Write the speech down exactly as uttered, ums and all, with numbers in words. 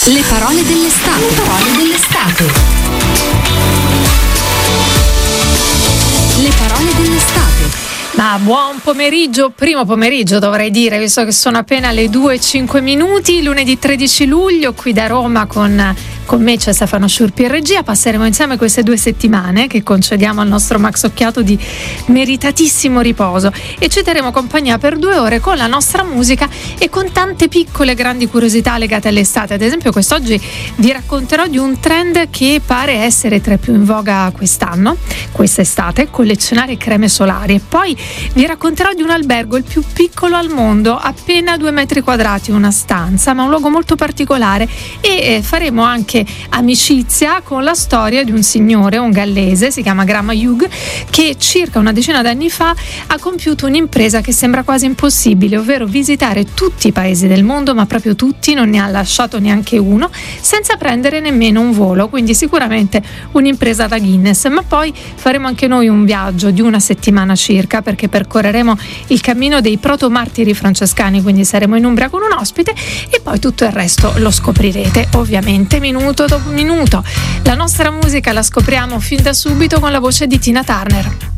Le parole dell'estate. Le parole dell'estate. Le parole dell'estate. Ma buon pomeriggio, primo pomeriggio dovrei dire, visto che sono appena le due e cinque minuti, lunedì tredici luglio, qui da Roma con, con me c'è Stefano Sciurpi in regia. Passeremo insieme queste due settimane che concediamo al nostro Max Occhiato di meritatissimo riposo e ci terremo compagnia per due ore con la nostra musica e con tante piccole e grandi curiosità legate all'estate. Ad esempio quest'oggi vi racconterò di un trend che pare essere tra i più in voga quest'anno, quest'estate, collezionare creme solari. E poi vi racconterò di un albergo, il più piccolo al mondo, appena due metri quadrati, una stanza, ma un luogo molto particolare, e eh, faremo anche amicizia con la storia di un signore, un gallese, si chiama Graham Hugh, che circa una decina d'anni fa ha compiuto un'impresa che sembra quasi impossibile, ovvero visitare tutti i paesi del mondo, ma proprio tutti, non ne ha lasciato neanche uno, senza prendere nemmeno un volo, quindi sicuramente un'impresa da Guinness. Ma poi faremo anche noi un viaggio di una settimana circa, perché percorreremo il cammino dei protomartiri francescani, quindi saremo in Umbria con un ospite e poi tutto il resto lo scoprirete ovviamente minuto dopo minuto. La nostra musica la scopriamo fin da subito con la voce di Tina Turner.